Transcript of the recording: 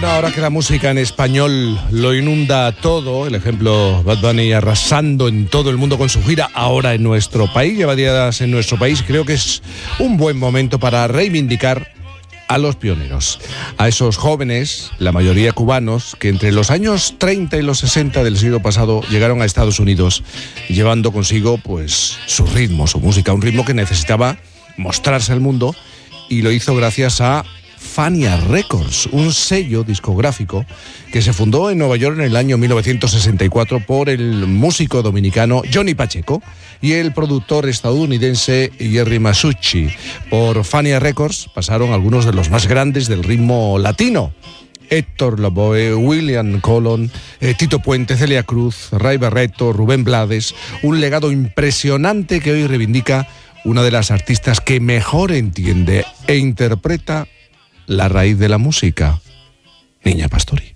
Bueno, ahora que la música en español lo inunda todo, el ejemplo Bad Bunny arrasando en todo el mundo con su gira, ahora en nuestro país, lleva días en nuestro país, creo que es un buen momento para reivindicar a los pioneros, a esos jóvenes, la mayoría cubanos, que entre los años 30 y los 60 del siglo pasado llegaron a Estados Unidos, llevando consigo pues su ritmo, su música, un ritmo que necesitaba mostrarse al mundo, y lo hizo gracias a Fania Records, un sello discográfico que se fundó en Nueva York en el año 1964 por el músico dominicano Johnny Pacheco y el productor estadounidense Jerry Masucci. Por Fania Records pasaron algunos de los más grandes del ritmo latino: Héctor Lavoe, William Colón, Tito Puente, Celia Cruz, Ray Barretto, Rubén Blades. Un legado impresionante que hoy reivindica una de las artistas que mejor entiende e interpreta la raíz de la música, Niña Pastori.